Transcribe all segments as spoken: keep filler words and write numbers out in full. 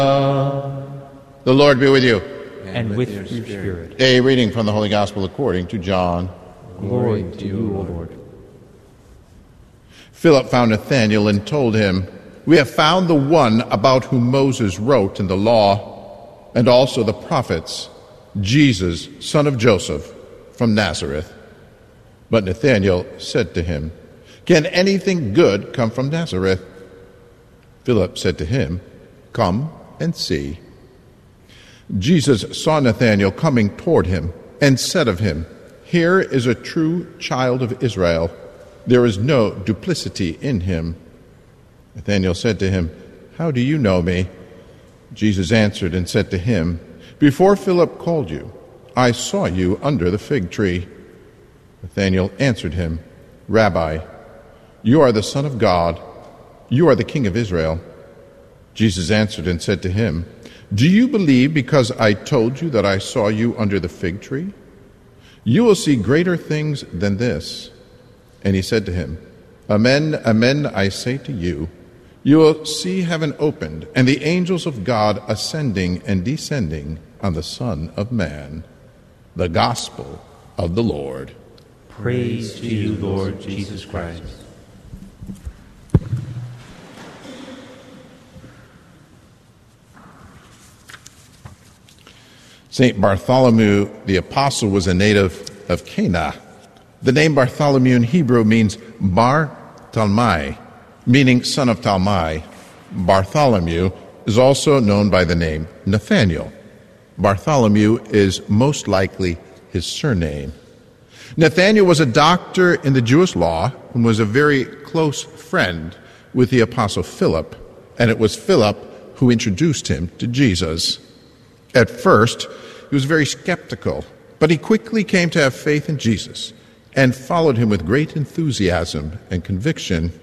The Lord be with you. And, and with, with your spirit. A reading from the Holy Gospel according to John. Glory to you, O Lord. Philip found Nathanael and told him, "We have found the one about whom Moses wrote in the law, and also the prophets, Jesus, son of Joseph, from Nazareth." But Nathanael said to him, "Can anything good come from Nazareth?" Philip said to him, "Come and see." Jesus saw Nathanael coming toward him and said of him, "Here is a true child of Israel. There is no duplicity in him." Nathanael said to him, "How do you know me?" Jesus answered and said to him, "Before Philip called you, I saw you under the fig tree." Nathanael answered him, "Rabbi, you are the Son of God. You are the King of Israel." Jesus answered and said to him, "Do you believe because I told you that I saw you under the fig tree? You will see greater things than this." And he said to him, "Amen, amen, I say to you, you will see heaven opened and the angels of God ascending and descending on the Son of Man." The Gospel of the Lord. Praise to you, Lord Jesus Christ. Saint Bartholomew the Apostle was a native of Cana. The name Bartholomew in Hebrew means Bar Talmai, meaning son of Talmai. Bartholomew is also known by the name Nathanael. Bartholomew is most likely his surname. Nathanael was a doctor in the Jewish law and was a very close friend with the Apostle Philip, and it was Philip who introduced him to Jesus. At first, he was very skeptical, but he quickly came to have faith in Jesus and followed him with great enthusiasm and conviction.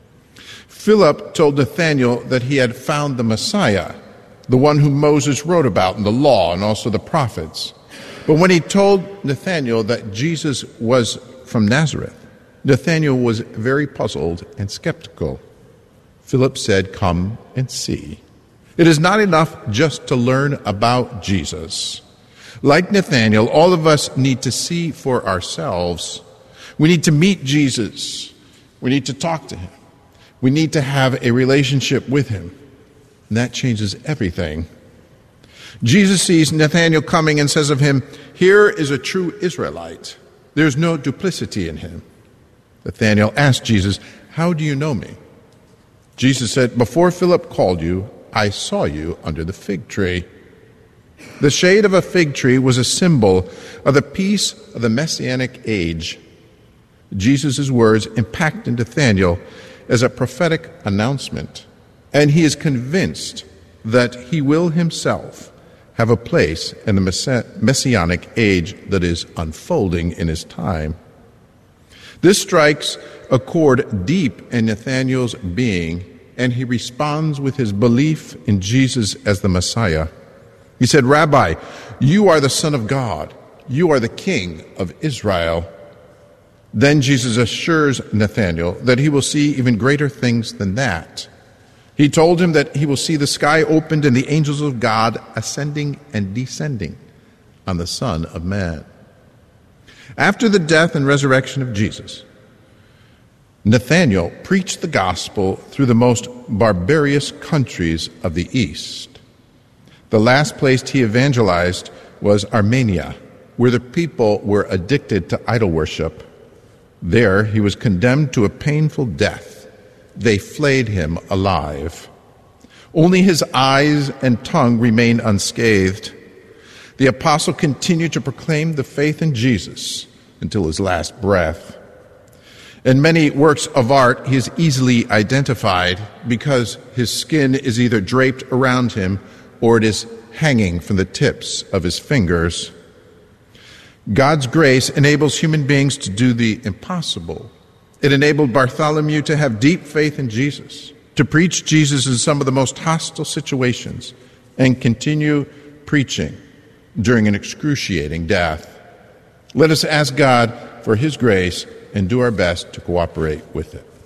Philip told Nathanael that he had found the Messiah, the one whom Moses wrote about in the law and also the prophets. But when he told Nathanael that Jesus was from Nazareth, Nathanael was very puzzled and skeptical. Philip said, "Come and see." It is not enough just to learn about Jesus. Like Nathanael, all of us need to see for ourselves. We need to meet Jesus. We need to talk to him. We need to have a relationship with him. And that changes everything. Jesus sees Nathanael coming and says of him, "Here is a true Israelite. There's no duplicity in him." Nathanael asked Jesus, "How do you know me?" Jesus said, "Before Philip called you, I saw you under the fig tree." The shade of a fig tree was a symbol of the peace of the Messianic age. Jesus' words impacted Nathanael as a prophetic announcement, and he is convinced that he will himself have a place in the Messianic age that is unfolding in his time. This strikes a chord deep in Nathanael's being, and he responds with his belief in Jesus as the Messiah. He said, "Rabbi, you are the Son of God. You are the King of Israel." Then Jesus assures Nathanael that he will see even greater things than that. He told him that he will see the sky opened and the angels of God ascending and descending on the Son of Man. After the death and resurrection of Jesus, Nathanael preached the gospel through the most barbarous countries of the East. The last place he evangelized was Armenia, where the people were addicted to idol worship. There he was condemned to a painful death. They flayed him alive. Only his eyes and tongue remained unscathed. The apostle continued to proclaim the faith in Jesus until his last breath. In many works of art, he is easily identified because his skin is either draped around him or it is hanging from the tips of his fingers. God's grace enables human beings to do the impossible. It enabled Bartholomew to have deep faith in Jesus, to preach Jesus in some of the most hostile situations, and continue preaching during an excruciating death. Let us ask God for his grace and do our best to cooperate with it.